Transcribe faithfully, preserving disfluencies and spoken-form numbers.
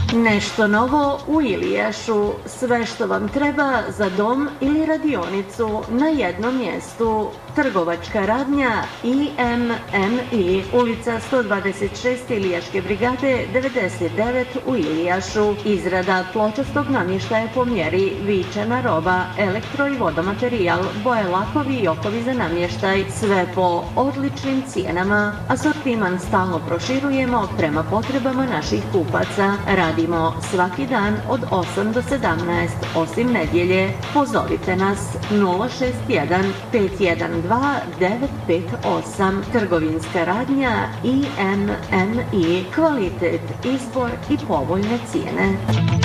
Nešto novo u Ilijašu. Sve što vam treba za dom ili radionicu na jednom mjestu. Trgovačka radnja I M M I, ulica sto dvadeset šest Ilijaške brigade devedeset devet u Ilijašu. Izrada pločastog namještaja po mjeri, vičana roba, elektro i vodomaterijal, boje, lakovi i okovi za namještaj, sve po odličnim cijenama. Asortiman stalno proširujemo prema potrebama naših kupaca. Radimo svaki dan od osam do sedamnaest, osim nedjelje. Pozovite nas nula šest jedan pet jedan dva devet pet osam. Trgovinska radnja I M M I. Kvalitet, izbor i povoljne cijene.